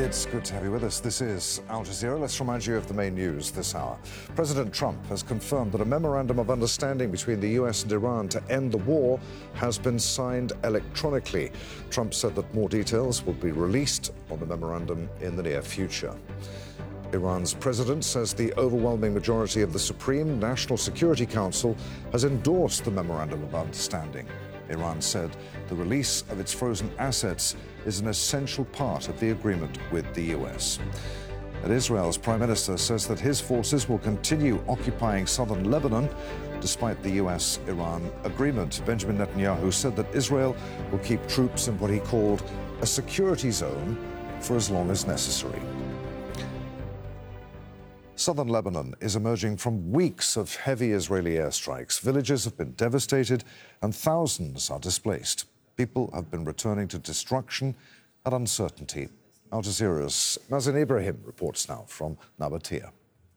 It's good to have you with us. This is Al Jazeera. Let's remind you of the main news this hour. President Trump has confirmed that a memorandum of understanding between the US and Iran to end the war has been signed electronically. Trump said that more details will be released on the memorandum in the near future. Iran's president says the overwhelming majority of the Supreme National Security Council has endorsed the memorandum of understanding. Iran said the release of its frozen assets is an essential part of the agreement with the US. And Israel's prime minister says that his forces will continue occupying southern Lebanon despite the US-Iran agreement. Benjamin Netanyahu said that Israel will keep troops in what he called a security zone for as long as necessary. Southern Lebanon is emerging from weeks of heavy Israeli airstrikes. Villages have been devastated and thousands are displaced. People have been returning to destruction and uncertainty. Al Jazeera's Mazen Ibrahim reports now from Nabatea.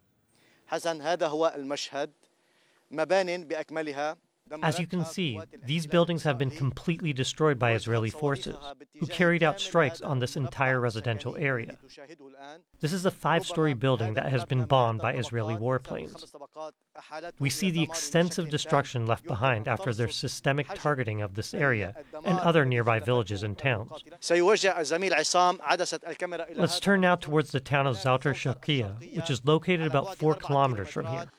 As you can see, these buildings have been completely destroyed by Israeli forces, who carried out strikes on this entire residential area. This is a 5-story building that has been bombed by Israeli warplanes. We see the extensive destruction left behind after their systemic targeting of this area and other nearby villages and towns. Let's turn now towards the town of Zawtar Sharqiya, which is located about 4 kilometers from here.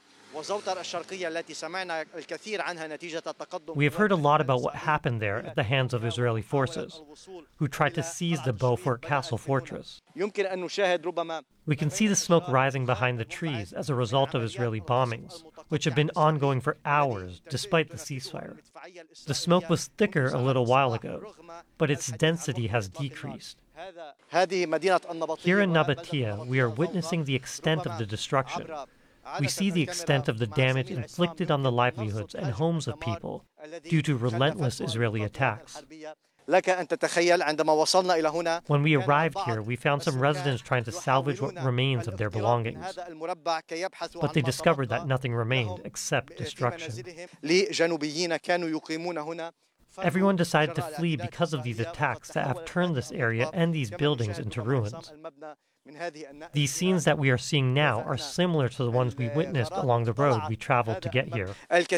We have heard a lot about what happened there at the hands of Israeli forces, who tried to seize the Beaufort Castle fortress. We can see the smoke rising behind the trees as a result of Israeli bombings, which have been ongoing for hours despite the ceasefire. The smoke was thicker a little while ago, but its density has decreased. Here in Nabatea, we are witnessing the extent of the destruction. We see the extent of the damage inflicted on the livelihoods and homes of people due to relentless Israeli attacks. When we arrived here, we found some residents trying to salvage what remains of their belongings, but they discovered that nothing remained except destruction. Everyone decided to flee because of these attacks that have turned this area and these buildings into ruins. These scenes that we are seeing now are similar to the ones we witnessed along the road we traveled to get here.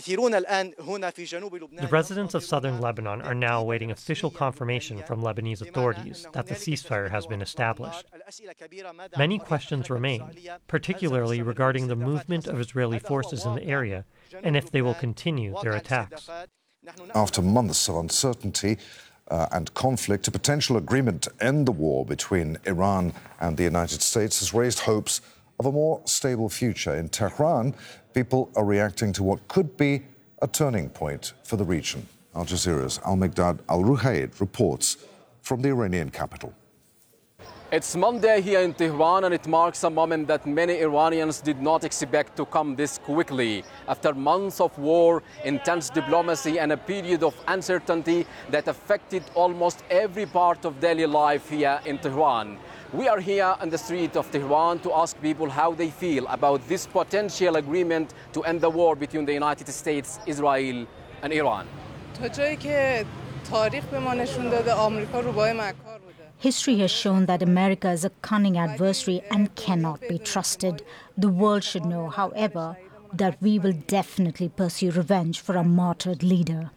The residents of southern Lebanon are now awaiting official confirmation from Lebanese authorities that the ceasefire has been established. Many questions remain, particularly regarding the movement of Israeli forces in the area and if they will continue their attacks. After months of uncertainty and conflict, a potential agreement to end the war between Iran and the United States has raised hopes of a more stable future. In Tehran, people are reacting to what could be a turning point for the region. Al Jazeera's Al-Migdad Al-Ruhayd reports from the Iranian capital. It's Monday here in Tehran, and it marks a moment that many Iranians did not expect to come this quickly. After months of war, intense diplomacy, and a period of uncertainty that affected almost every part of daily life here in Tehran. We are here on the street of Tehran to ask people how they feel about this potential agreement to end the war between the United States, Israel, and Iran. History has shown that America is a cunning adversary and cannot be trusted. The world should know, however, that we will definitely pursue revenge for a martyred leader.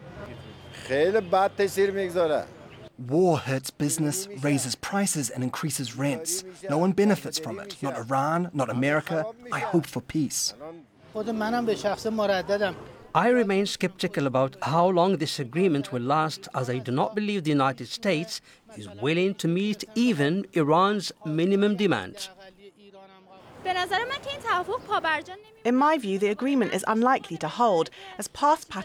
War hurts business, raises prices and increases rents. No one benefits from it. Not Iran, not America. I hope for peace. I remain skeptical about how long this agreement will last, as I do not believe the United States is willing to meet even Iran's minimum demands. In my view, the agreement is unlikely to hold, as past patterns